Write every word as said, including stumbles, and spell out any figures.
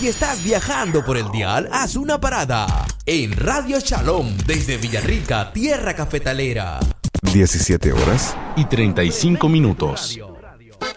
Si estás viajando por el dial, haz una parada en Radio Shalom desde Villarrica, tierra cafetalera. diecisiete horas y treinta y cinco minutos.